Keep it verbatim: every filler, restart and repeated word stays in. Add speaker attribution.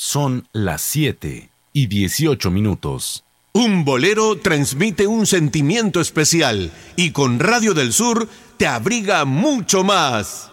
Speaker 1: Son las siete y dieciocho minutos.
Speaker 2: Un bolero transmite un sentimiento especial y con Radio del Sur te abriga mucho más.